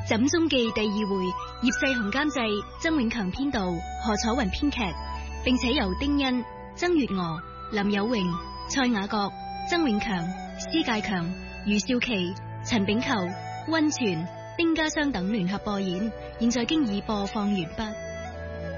《枕中記》第2回，葉世雄監製，曾永強編導，何楚雲編劇，並且由丁欣、曾月娥、林有榮、蔡雅閣、曾永強、施介強、余少琪、陳炳球、溫泉、丁家湘等聯合播演，現在經已播放完畢。